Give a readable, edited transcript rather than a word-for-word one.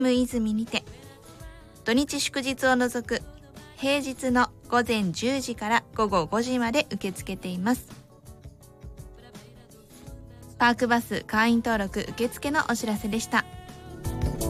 無泉にて土日祝日を除く平日の午前10時から午後5時まで受け付けています。パークバス会員登録受付のお知らせでした。